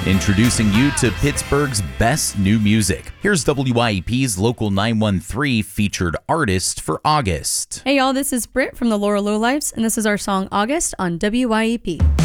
Introducing you to Pittsburgh's best new music. Here's WYEP's Local 913 featured artist for August. Hey y'all, this is Britt from the Laurel Lowlifes, and this is our song August on WYEP.